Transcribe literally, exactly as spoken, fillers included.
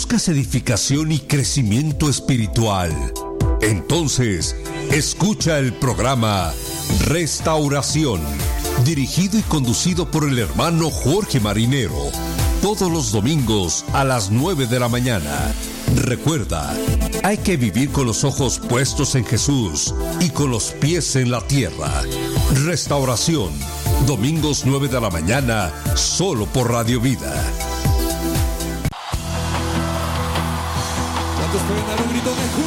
¿Buscas edificación y crecimiento espiritual? Entonces, escucha el programa Restauración, dirigido y conducido por el hermano Jorge Marinero, todos los domingos a las nueve de la mañana. Recuerda, hay que vivir con los ojos puestos en Jesús y con los pies en la tierra. Restauración, domingos nueve de la mañana, solo por Radio Vida. ¿Cuántos pueden dar un grito de júbilo?